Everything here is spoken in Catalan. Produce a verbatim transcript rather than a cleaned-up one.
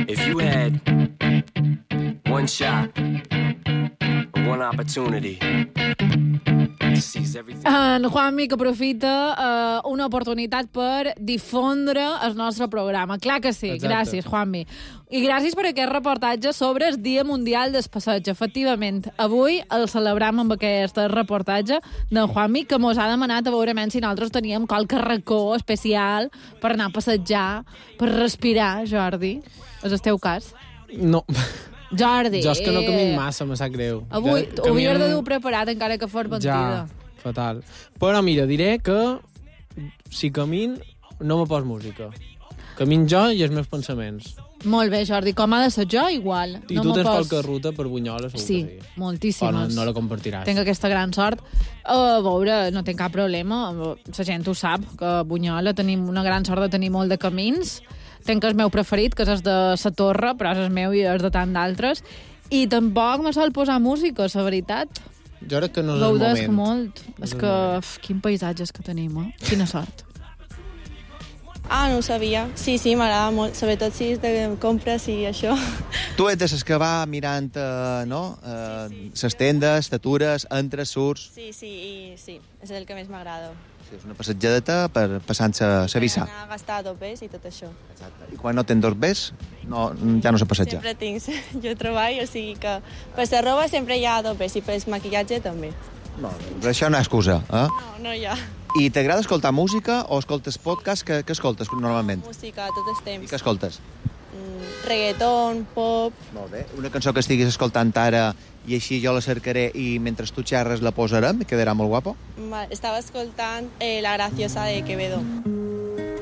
If you had one shot, one opportunity to seize everything. En Juanmi, que aprofita uh, una oportunitat per difondre el nostre programa. Clar que sí. Exacte. Gràcies, Juanmi. I gràcies per aquest reportatge sobre el Dia Mundial del Passeig. Efectivament, avui el celebrem amb aquest reportatge d'en Juanmi, que mos ha demanat a veure si nosaltres teníem qualque racó especial per anar a passejar, per respirar, Jordi. És el teu cas? No. Jordi. Jo és que no camino massa, me sap greu. Avui Ja, ho havies de camino- dur preparat, encara que fos mentida. Ja, fatal. Però mira, diré que si camin no me pos música. Camin jo i els meus pensaments. Molt bé, Jordi. Com ha de ser jo, igual. I no tu me tens pos... qualque ruta per Bunyola, segur Sí, que sí. moltíssimes. O no, no la compartiràs. Tenc aquesta gran sort. A veure, no tinc cap problema. La gent ho sap, que a Bunyola tenim una gran sort de tenir molt de camins. Tenc el meu preferit, que és el de la Torre, però és el meu i és de tant d'altres. I tampoc me sol posar música, la veritat. Jo crec que no és el Gaudesc moment. molt. No És és el que, moment. uf, quin paisatges que tenim, eh? Quina sort. Ah, no ho sabia. Sí, sí, m'agrada molt, sobretot si és de compres i això. Tu ets de les que va mirant, eh, no? Eh, les tendes, t'atures, entres, surts... Sí, sí, i sí, és el que més m'agrada. Sí, és una passatgedeta per passant-se a vissa. Anar a gastar dopes i tot això. Exacte. I quan no tens dos bes, no, ja no se passeja. Sempre tinc, jo treballo, o sigui que per la roba sempre hi ha dopes i per el maquillatge també. No, però això no és excusa, eh? No, no hi ha. I t'agrada escoltar música o escoltes podcast? Què, què escoltes normalment? Música tot el I temps. què escoltes? Mm, reggaeton, pop... Molt bé. Una cançó que estiguis escoltant ara i així jo la cercaré i mentre tu xerres la posarem, quedarà molt guapo. Ma- Estava escoltant eh, La Graciosa de Quevedo.